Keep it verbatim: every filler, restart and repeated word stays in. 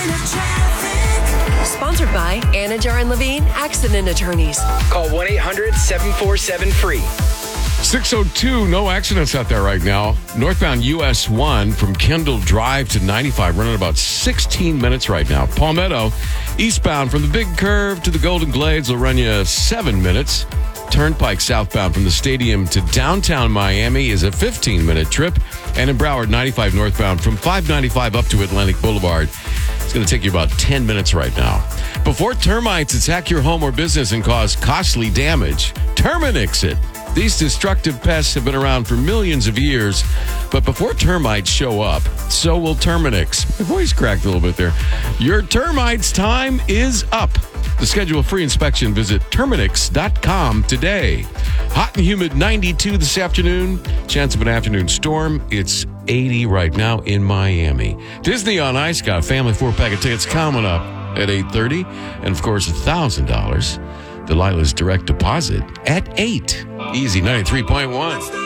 Sponsored by Anajar and Levine Accident Attorneys. Call one eight hundred seven four seven free. six oh two, no accidents out there right now. Northbound U S one from Kendall Drive to ninety-five, running about sixteen minutes right now. Palmetto, eastbound from the Big Curve to the Golden Glades will run you seven minutes. Turnpike southbound from the stadium to downtown Miami is a fifteen-minute trip. And in Broward, ninety-five northbound from five ninety-five up to Atlantic Boulevard, it's going to take you about ten minutes right now. Before termites attack your home or business and cause costly damage, Terminix it. These destructive pests have been around for millions of years, but before termites show up, so will Terminix. My voice cracked a little bit there. Your termites' time is up. To schedule a free inspection, visit Terminix dot com today. Hot and humid ninety-two this afternoon. Chance of an afternoon storm. It's eighty right now in Miami. Disney on Ice got a family four-pack of tickets coming up at eight thirty. And, of course, one thousand dollars. Delilah's direct deposit at eight. Easy ninety-three point one.